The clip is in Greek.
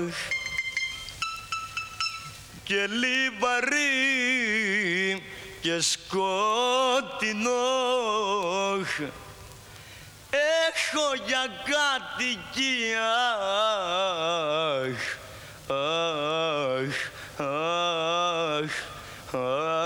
και λιβαρί και σκότεινο. Έχω για κατοικία, αχ, αχ, αχ, αχ.